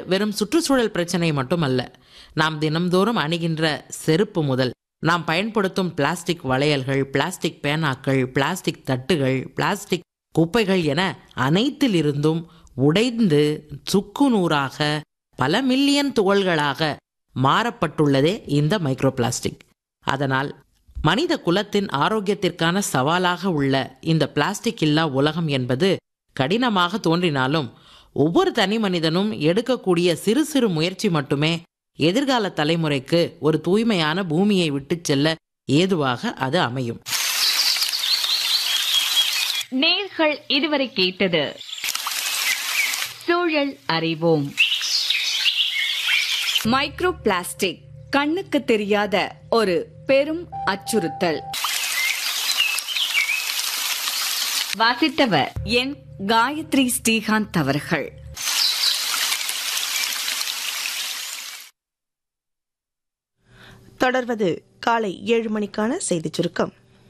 வெறும் சுற்றுச்சூழல் பிரச்சனை மட்டுமல்ல. நாம் தினம்தோறும் அணிகின்ற செருப்பு முதல் நாம் பயன்படுத்தும் பிளாஸ்டிக் வளையல்கள், பிளாஸ்டிக் பேனாக்கள், பிளாஸ்டிக் தட்டுகள், பிளாஸ்டிக் குப்பைகள் என அனைத்திலிருந்தும் உடைந்து சுக்கு நூறாக பல மில்லியன் துகள்களாக மாறப்பட்டுள்ளதே இந்த மைக்ரோ பிளாஸ்டிக். அதனால் மனித குலத்தின் ஆரோக்கியத்திற்கான சவாலாக உள்ள இந்த பிளாஸ்டிக் இல்லா உலகம் என்பது கடினமாக தோன்றினாலும் ஒவ்வொரு தனி மனிதனும் எடுக்கக்கூடிய சிறு சிறு முயற்சி மட்டுமே எதிர்கால தலைமுறைக்கு ஒரு தூய்மையான பூமியை விட்டுச் செல்ல ஏதுவாக அது அமையும். நேர்கள் இதுவரை கேட்டது சூழல் அறிவோம். மைக்ரோ பிளாஸ்டிக் கண்ணுக்கு தெரியாத ஒரு பெரும் அச்சுறுத்தல். வாசித்தவர் என் காயத்ரி ஸ்ரீகாந்த் அவர்கள். தொடர்வது காலை 7 மணிக்கான செய்திச் சுருக்கம்.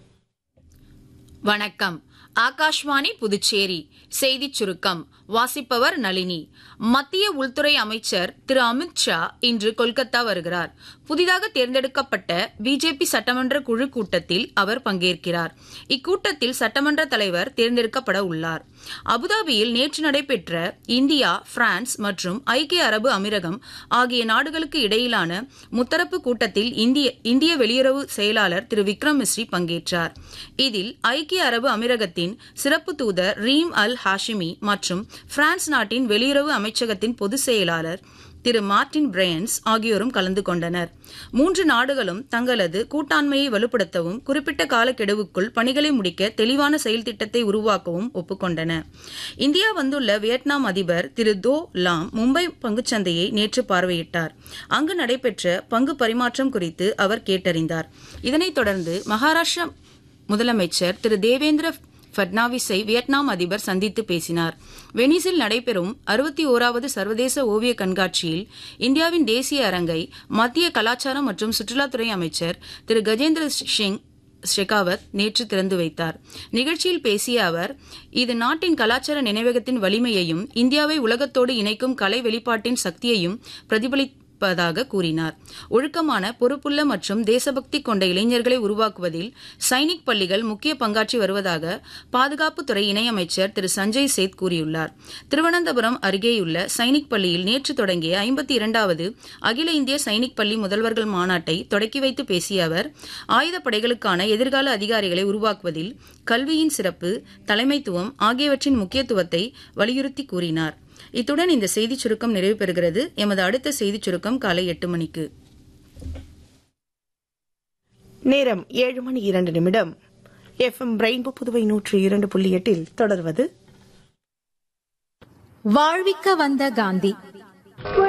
வணக்கம். ஆகாஷ்வாணி புதுச்சேரி செய்திச் சுருக்கம் வாசிப்பவர் நளினி. மத்திய உள்துறை அமைச்சர் திரு அமித்ஷா இன்று கொல்கத்தா வருகிறார். புதிதாக தேர்ந்தெடுக்கப்பட்ட பிஜேபி சட்டமன்ற குழு கூட்டத்தில் அவர் பங்கேற்கிறார். இக்கூட்டத்தில் சட்டமன்ற தலைவர் தேர்ந்தெடுக்கப்பட உள்ளார். அபுதாபியில் நேற்று நடைபெற்ற இந்தியா, பிரான்ஸ் மற்றும் ஐக்கிய அரபு அமீரகம் ஆகிய நாடுகளுக்கு இடையிலான முத்தரப்பு கூட்டத்தில் இந்திய வெளியுறவு செயலாளர் திரு விக்ரம் மிஸ்ரி பங்கேற்றார். இதில் ஐக்கிய அரபு அமீரகத்தின் சிறப்பு தூதர் ரீம் அல் ஹாஷிமி மற்றும் பிரான்ஸ் நாட்டின் வெளியுறவு அமைச்சகத்தின் பொதுச் செயலாளர் திரு மார்டின் பிரையன்ஸ் ஆகியோரும் கலந்து கொண்டனர். 3 நாடுகளும் தங்களது கூட்டாண்மையை வலுப்படுத்தவும் குறிப்பிட்ட காலக்கெடுவுக்குள் பணிகளை முடிக்க தெளிவான செயல் திட்டத்தை உருவாக்கவும் ஒப்புக்கொண்டன. இந்தியா வந்துள்ள வியட்நாம் அதிபர் திரு தோ லாம் மும்பை பங்குச்சந்தையை நேற்று பார்வையிட்டார். அங்கு நடைபெற்ற பங்கு பரிமாற்றம் குறித்து அவர் கேட்டறிந்தார். இதனைத் தொடர்ந்து மகாராஷ்டிரா முதலமைச்சர் திரு தேவேந்திர பட்னாவிஸை வியட்நாம் அதிபர் சந்தித்து பேசினார். வெனிஸில் நடைபெறும் 61வது சர்வதேச ஓவிய கண்காட்சியில் இந்தியாவின் தேசிய அரங்கை மத்திய கலாச்சாரம் மற்றும் சுற்றுலாத்துறை அமைச்சர் திரு கஜேந்திர சிங் ஷெகாவத் நேற்று திறந்து வைத்தார். நிகழ்ச்சியில் பேசிய அவர், இது நாட்டின் கலாச்சார நினைவகத்தின் வலிமையையும் இந்தியாவை உலகத்தோடு இணைக்கும் கலை வெளிப்பாட்டின் சக்தியையும் பிரதிபலிப்பதாக கூறினார். ஒழுக்கமான, பொறுப்புள்ள மற்றும் தேசபக்தி கொண்ட இளைஞர்களை உருவாக்குவதில் சைனிக் பள்ளிகள் முக்கிய பங்காற்றி வருவதாக பாதுகாப்புத்துறை இணையமைச்சர் திரு சஞ்சய் சேத் கூறியுள்ளார். திருவனந்தபுரம் அருகேயுள்ள சைனிக் பள்ளியில் நேற்று தொடங்கிய 52வது அகில இந்திய சைனிக் பள்ளி முதல்வர்கள் மாநாட்டை தொடக்கி வைத்து பேசிய அவர், ஆயுதப்படைகளுக்கான எதிர்கால அதிகாரிகளை உருவாக்குவதில் கல்வியின் சிறப்பு, தலைமைத்துவம் ஆகியவற்றின் முக்கியத்துவத்தை வலியுறுத்தி கூறினார். இத்துடன் இந்த செய்திச் சுருக்கம் நிறைவு பெறுகிறது. எமது அடுத்த செய்திச் சுருக்கம் காலை 8 மணிக்கு. நேரம் 7:02. FM ரெயின்போ புதுவை 102.8 தொடர்வது வாழ்விக்க வந்த காந்தி.